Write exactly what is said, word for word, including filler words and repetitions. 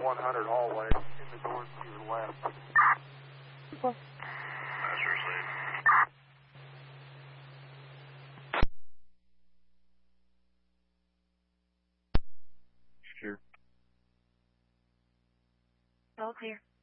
one hundred hallway in the door to your left. Okay. That's received. Sure. All clear.